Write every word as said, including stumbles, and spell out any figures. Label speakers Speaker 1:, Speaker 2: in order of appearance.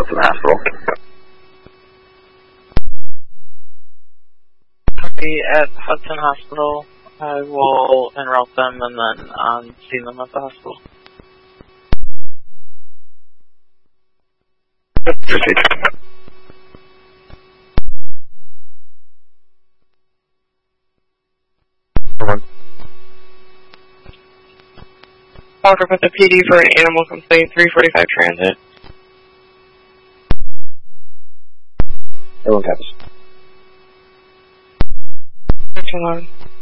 Speaker 1: Hudson Hospital.
Speaker 2: Copy at Hudson Hospital. I will enroll them and then um, see them at the hospital.
Speaker 1: Proceed.
Speaker 3: Walker with the P D for an animal complaint, three forty-five transit.
Speaker 1: Everyone copies.
Speaker 3: Action alarm.